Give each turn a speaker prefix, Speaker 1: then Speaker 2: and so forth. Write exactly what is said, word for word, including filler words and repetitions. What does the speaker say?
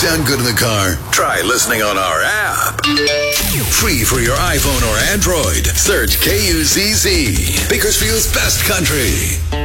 Speaker 1: sound good in the car? Try listening on our app. Free for your iPhone or Android. Search K U Z Z, Bakersfield's best country.